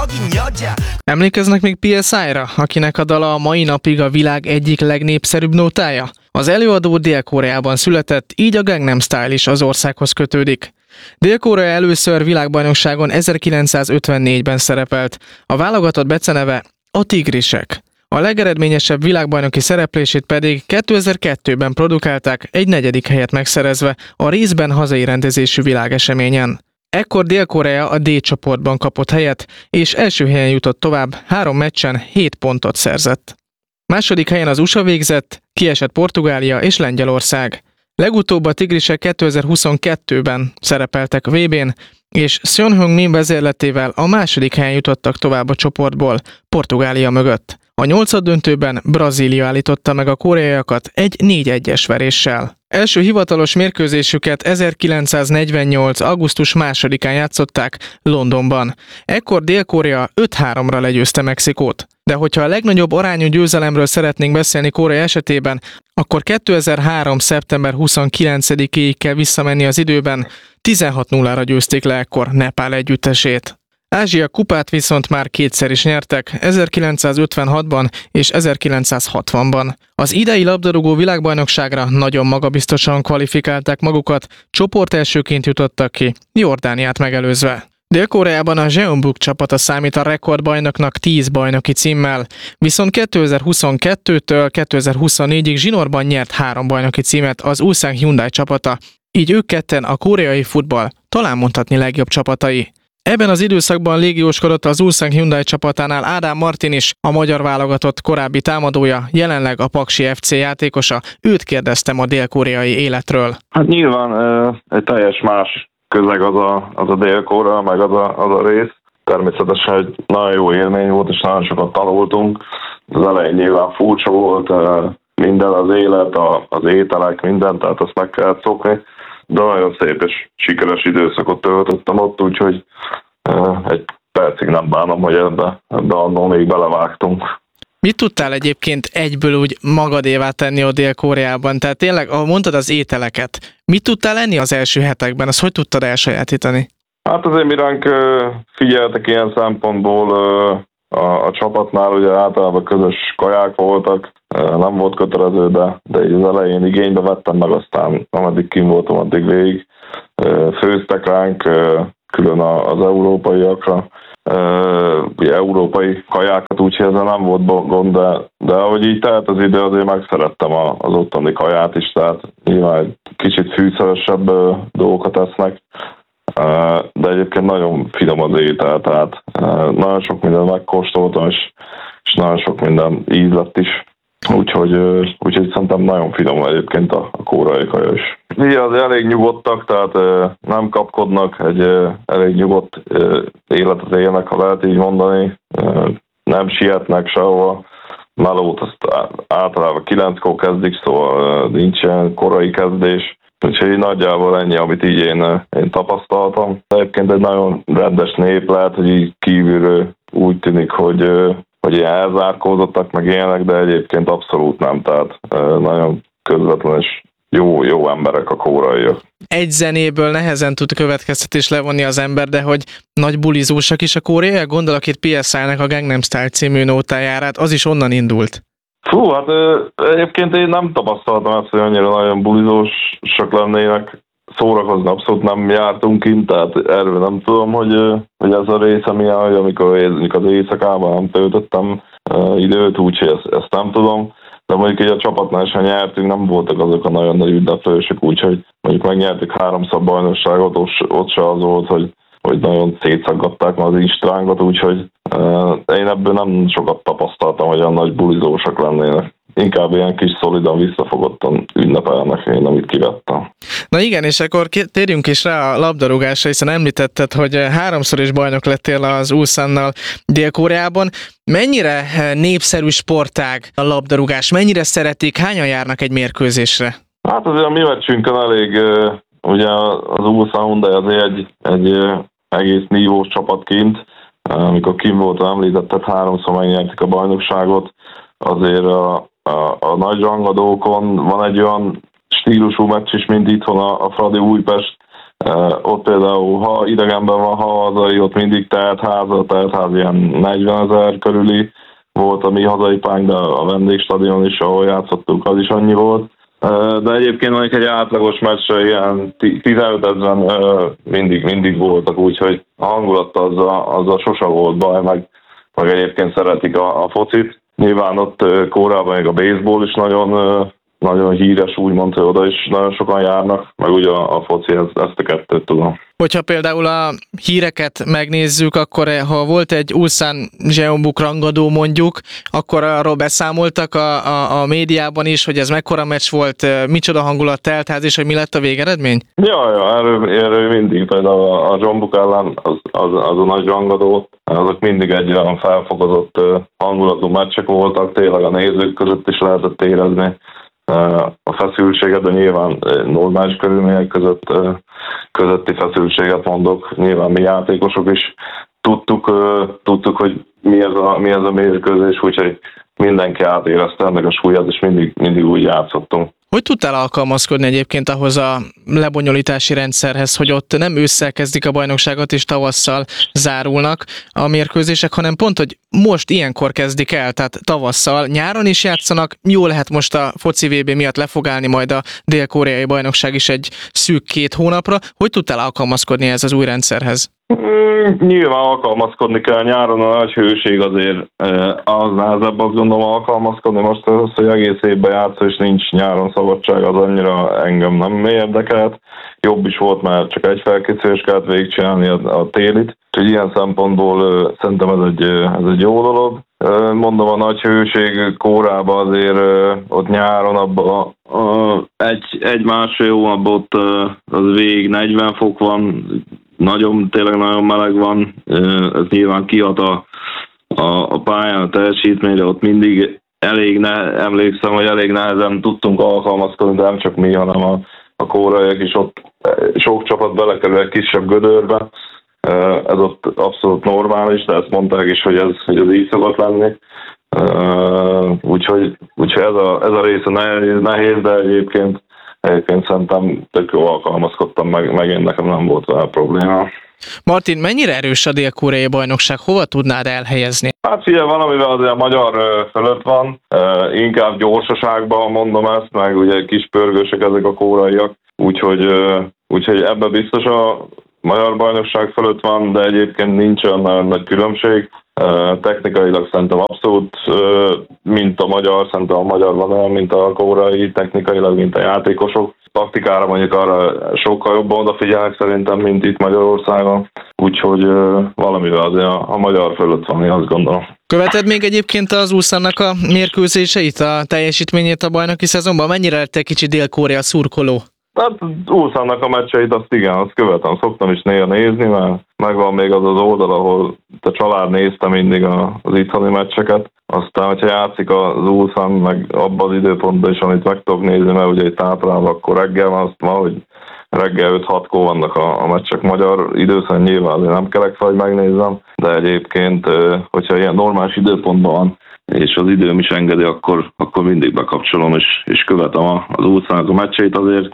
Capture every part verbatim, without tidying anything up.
Emlékeznek még pé es i-ra, akinek a dala a mai napig a világ egyik legnépszerűbb nótája? Az előadó Dél-Koreában született, így a Gangnam Style is az országhoz kötődik. Dél-Korea először világbajnokságon ezerkilencszázötvennégyben szerepelt, a válogatott beceneve a Tigrisek. A legeredményesebb világbajnoki szereplését pedig kétezer-kettőben produkálták, egy negyedik helyet megszerezve a részben hazai rendezésű világeseményen. Ekkor Dél-Korea a D csoportban kapott helyet, és első helyen jutott tovább, három meccsen hét pontot szerzett. Második helyen az u es á végzett, kiesett Portugália és Lengyelország. Legutóbb a Tigrisek kétezer-huszonkettőben szerepeltek vé bén, és Son Heung-min vezérletével a második helyen jutottak tovább a csoportból, Portugália mögött. A nyolcaddöntőben Brazília állította meg a koreaiakat egy négy egyes veréssel. Első hivatalos mérkőzésüket ezerkilencszáznegyvennyolc. augusztus másodikán játszották Londonban. Ekkor Dél-Korea öt háromra legyőzte Mexikót. De hogyha a legnagyobb arányú győzelemről szeretnénk beszélni Korea esetében, akkor kétezer-három. szeptember huszonkilencedikéig kell visszamenni az időben, tizenhat nullára győzték le ekkor Nepál együttesét. Ázsia kupát viszont már kétszer is nyertek, ezerkilencszázötvenhatban és ezerkilencszázhatvanban. Az idei labdarúgó világbajnokságra nagyon magabiztosan kvalifikálták magukat, csoportelsőként jutottak ki, Jordániát megelőzve. Dél-Koreában a Jeonbuk csapata számít a rekordbajnoknak tíz bajnoki címmel, viszont kétezer-huszonkettőtől kétezer-huszonnégyig zsinórban nyert három bajnoki címet az Ulsan Hyundai csapata, így ők ketten a koreai futball talán mondhatni legjobb csapatai. Ebben az időszakban légióskodott az Ulsan Hyundai csapatánál Ádám Martin is, a magyar válogatott korábbi támadója, jelenleg a Paksi ef cé játékosa, őt kérdeztem a dél-koreai életről. Hát nyilván egy teljes más közeg az a, az a Dél-Korea, meg az a, az a rész. Természetesen egy nagyon jó élmény volt, és nagyon sokat tanultunk. Az elején nyilván furcsa volt, minden az élet, az ételek, minden, tehát azt meg kellett szokni. De nagyon szép és sikeres időszakot töltöttem ott, úgyhogy egy percig nem bánom, hogy ebbe, ebbe annól még belevágtunk. Mit tudtál egyébként egyből úgy magadévá tenni a Dél-Koreában? Tehát tényleg, ahogy mondtad az ételeket, mit tudtál enni az első hetekben? Azt hogy tudtad elsajátítani? Hát azért mi ránk figyeltek ilyen szempontból a, a csapatnál, ugye általában közös kaják voltak, nem volt kötelező, de, de így az elején igénybe vettem, meg aztán ameddig kim voltam, addig végig főztek ránk, külön az európaiakra, ugye európai kajákat, úgyhogy ezzel nem volt gond, de, de ahogy így telt az idő, azért megszerettem az ottani kaját is, tehát nyilván egy kicsit fűszeresebb dolgokat esznek, de egyébként nagyon finom az étel, tehát nagyon sok mindent megkóstoltam, és, és nagyon sok minden íz lett is. Úgyhogy, úgyhogy szerintem nagyon finom egyébként a, a koreai kaja is. Ugye az elég nyugodtak, tehát nem kapkodnak, egy elég nyugodt életet élnek, ha lehet így mondani. Nem sietnek sehova. Melót azt általában kilenckor kezdik, szóval nincsen korai kezdés. Úgyhogy nagyjából ennyi, amit így én, én tapasztaltam. Egyébként egy nagyon rendes nép, lehet, hogy így kívülről úgy tűnik, hogy hogy ilyen elzárkózottak, meg ilyenek, de egyébként abszolút nem, tehát nagyon közvetlen és jó, jó emberek a koreaiak. Egy zenéből nehezen tud következtetés levonni az ember, de hogy nagy bulizósak is a koreaiak, gondolok itt pé es i-nek a Gangnam Style című nótájárát, az is onnan indult. Fú, hát egyébként én nem tapasztaltam ezt, hogy annyira nagyon bulizósak lennének. Szórakozni abszolút nem jártunk kint, tehát erről nem tudom, hogy, hogy ez a része mi, amikor az éjszakában nem töltöttem időt, úgyhogy ezt, ezt nem tudom. De mondjuk így a csapatnál sem nyertünk, nem voltak azok a nagyon nagy ünneplősök, úgyhogy mondjuk megnyertük háromszor bajnokságot, ott se az volt, hogy, hogy nagyon szétszaggatták már az instrángot, úgyhogy én ebből nem sokat tapasztaltam, hogy olyan nagy bulizósak lennének. Inkább ilyen kis szolidan visszafogottan ünnepelnek én, amit kivettem. Na igen, és akkor térjünk is rá a labdarúgásra, hiszen említetted, hogy háromszor is bajnok lettél az Ulsannal Dél-Koreában. Mennyire népszerű sportág a labdarúgás? Mennyire szeretik? Hányan járnak egy mérkőzésre? Hát azért a mi meccsünkön elég, ugye az Ulsan Hyundai azért egy, egy egész nívós csapat kint. Amikor kint voltam, említetted, háromszor megnyertik a bajnokságot. Azért a A, a nagy rangadókon van egy olyan stílusú meccs is, mint itthon a, a Fradi Újpest, Ott például, ha idegenben van, ha hazai, ott mindig teltház, a teltház ilyen negyvenezer körüli volt a mi hazai pánk, de a vendégstadion is, ahol játszottunk, az is annyi volt. De egyébként mondjuk egy átlagos meccsre ilyen tizenöt ezeren mindig, mindig voltak, úgyhogy a hangulat azzal, azzal sose volt baj, meg, meg egyébként szeretik a, a focit. Nyilván ott Kórában még a baseball is nagyon, nagyon híres, úgymond, hogy oda is nagyon sokan járnak, meg ugye a, a foci, ezt, ezt a kettőt tudom. Hogyha például a híreket megnézzük, akkor ha volt egy Ulsan Jeonbuk rangadó mondjuk, akkor arról beszámoltak a, a, a médiában is, hogy ez mekkora meccs volt, micsoda hangulat, teltház, és hogy mi lett a végeredmény? Ja, ja, erről, erről mindig, például a, a Jeonbuk ellen az, az, az a nagy rangadó, azok mindig egy olyan felfokozott hangulatú meccsek voltak, tényleg a nézők között is lehetett érezni a feszültséget, de nyilván normális körülmények között közötti feszültséget mondok. Nyilván mi játékosok is tudtuk, tudtuk hogy mi ez a, mi ez a mérkőzés, úgyhogy mindenki átérezte ennek a súlyát, és mindig, mindig úgy játszottunk. Hogy tudtál alkalmazkodni egyébként ahhoz a lebonyolítási rendszerhez, hogy ott nem ősszel kezdik a bajnokságot és tavasszal zárulnak a mérkőzések, hanem pont, hogy most ilyenkor kezdik el, tehát tavasszal, nyáron is játszanak, jó lehet most a foci vé bé miatt le fog állni majd a dél-koreai bajnokság is egy szűk két hónapra. Hogy tudtál alkalmazkodni ez az új rendszerhez? Mm, nyilván alkalmazkodni kell, nyáron a nagy hőség azért az nehezebb, azt gondolom alkalmazkodni. Most az, hogy egész évben játszó és nincs nyáron szabadság, az annyira engem nem érdekelt. Jobb is volt, mert csak egy felkészülést kellett végigcsinálni a, a télit. Úgyhogy ilyen szempontból szerintem ez egy, ez egy jó dolog. Mondom, a nagy hőség Kórában azért ott nyáron abban egy, egy másfél hónapban ott az végig negyven fok van, nagyon, tényleg nagyon meleg van, ez nyilván kihat a, a, a pályán a teljesítményre, ott mindig elég ne, emlékszem, hogy elég nehezen tudtunk alkalmazkodni, de nem csak mi, hanem a, a kóraiak is ott sok csapat belekerül egy kisebb gödörbe, ez ott abszolút normális, de ezt mondták is, hogy ez, hogy ez így szokott lenni. Úgyhogy, úgyhogy ez, a, ez a része nehéz, nehéz, de egyébként Egyébként szerintem tök jól alkalmazkodtam, meg, meg én nekem nem volt vele probléma. Martin, mennyire erős a dél-koreai bajnokság? Hova tudnád elhelyezni? Hát figyelj, valamivel azért a magyar fölött van, inkább gyorsaságban mondom ezt, meg ugye kis pörgősek ezek a kóraiak, úgyhogy, úgyhogy ebben biztos a magyar bajnokság fölött van, de egyébként nincs olyan nagyon nagy különbség. Technikailag szerintem abszolút, mint a magyar, szerintem a magyar van olyan, mint a kórai, technikailag, mint a játékosok. Taktikára mondjuk arra sokkal jobban odafigyelnek szerintem, mint itt Magyarországon, úgyhogy valamivel azért a, a magyar fölött van, én azt gondolom. Követed még egyébként az Ulsannak a mérkőzéseit, a teljesítményét a bajnoki szezonban? Mennyire lett egy kicsi Dél-Korea szurkoló? Hát Ulsannak a meccseit, azt igen, azt követem, szoktam is néha nézni, mert megvan még az az oldal, ahol a család nézte mindig az itthoni meccseket. Aztán, hogyha játszik az Ulsan, meg abban az időpontban is, amit meg tudok nézni, mert ugye itt általában akkor reggel van, azt van, hogy reggel öt-hatkor vannak a, a meccsek magyar időszak, nyilván azért nem kelek fel, hogy megnézzem, de egyébként, hogyha ilyen normális időpontban van, és az időm is engedi, akkor, akkor mindig bekapcsolom, és, és követem az Ulsannak a meccseit, azért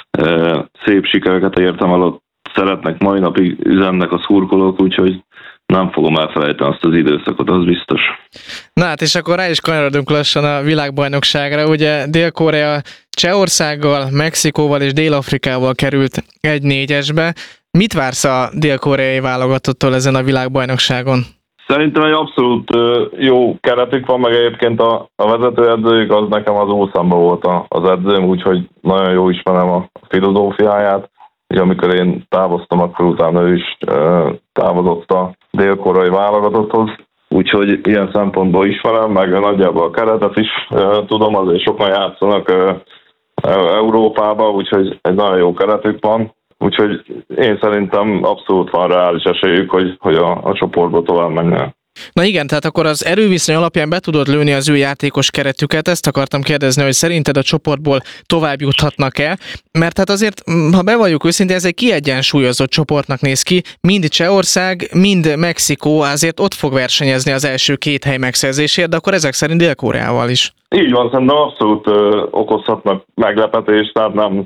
e, szép sikereket értem el, ott szeretnek, mai napig üzennek a szurkolók, úgyhogy nem fogom elfelejteni azt az időszakot, az biztos. Na hát, és akkor rá is kanyarodunk lassan a világbajnokságra. Ugye Dél-Korea Csehországgal, Mexikóval és Dél-Afrikával került egy négyesbe. Mit vársz a dél-koreai válogatottól ezen a világbajnokságon? Szerintem egy abszolút jó keretük van, meg egyébként a, a vezetőedzőjük az nekem az Ulsanban volt a, az edzőm, úgyhogy nagyon jó ismerem a filozófiáját. És amikor én távoztam, akkor utána ő is távozott a dél-koreai válogatotthoz. Úgyhogy ilyen szempontból ismerem, meg nagyjából a keretet is tudom, azért sokan játszanak Európába, úgyhogy egy nagyon jó keretük van. Úgyhogy én szerintem abszolút van reális esélyük, hogy, hogy a, a csoportba tovább menjen. Na igen, tehát akkor az erőviszony alapján be tudod lőni az ő játékos keretüket, ezt akartam kérdezni, hogy szerinted a csoportból tovább juthatnak-e, mert hát azért, ha bevalljuk őszintén, ez egy kiegyensúlyozott csoportnak néz ki, mind Csehország, mind Mexikó azért ott fog versenyezni az első két hely megszerzésért, de akkor ezek szerint Dél-Koreával is. Így van, szerintem abszolút ö, okozhatnak meglepetést, tehát nem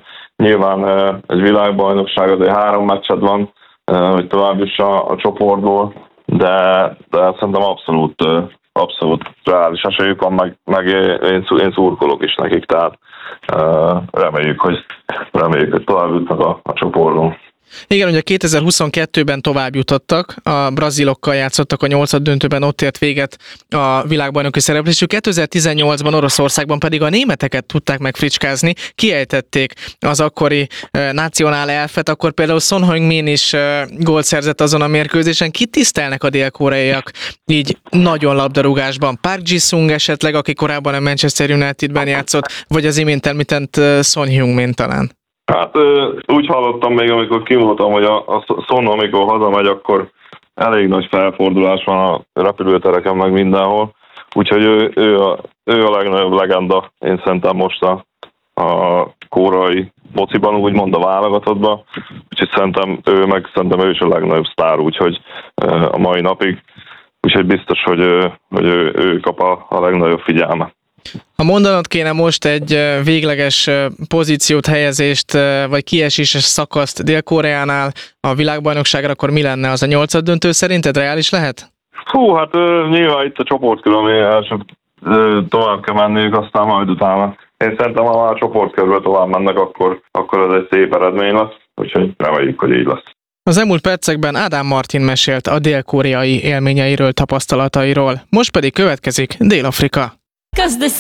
Nyilván egy világbajnokság, azért három meccsed van, hogy tovább is a, a csoportból, de, de szerintem abszolút, abszolút reális esélyük van, meg, meg én, én szurkolok is nekik, tehát reméljük, hogy, reméljük, hogy tovább jutnak a, a csoportból. Igen, ugye kétezer-huszonkettőben tovább jutottak, a brazilokkal játszottak a nyolcad döntőben, ott ért véget a világbajnoki szereplésük. kétezer-tizennyolcban Oroszországban pedig a németeket tudták megfricskázni, kiejtették az akkori e, nacionál elfet, akkor például Son Heung-min is e, gólt szerzett azon a mérkőzésen. Kit tisztelnek a dél-koreaiak így nagyon labdarúgásban? Park Ji-sung esetleg, aki korábban a Manchester Unitedben játszott, vagy az imént említett e, Son Heung-min talán? Hát úgy hallottam még, amikor kimondtam, hogy a, a Son, amikor hazamegy, akkor elég nagy felfordulás van a repülőtereken, meg mindenhol. Úgyhogy ő, ő, a, ő a legnagyobb legenda, én szerintem most a, a koreai fociban, úgymond a válogatottban. Úgyhogy szerintem ő, meg szerintem ő is a legnagyobb sztár, úgyhogy a mai napig. Úgyhogy biztos, hogy, hogy ő, ő kap a, a legnagyobb figyelmet. Ha mondanod kéne most egy végleges pozíciót, helyezést, vagy kieséses szakaszt Dél-Koreánál a világbajnokságra, akkor mi lenne az? A nyolcad döntő szerinted reális lehet? Hú, hát nyilván itt a csoportkörben tovább kell menniük, aztán majd utána. Én szerintem, ha már a csoportkörben tovább mennek, akkor, akkor ez egy szép eredmény lesz, úgyhogy reméljük, hogy így lesz. Az elmúlt percekben Ádám Martin mesélt a dél-koreai élményeiről, tapasztalatairól. Most pedig következik Dél-Afrika. Cause the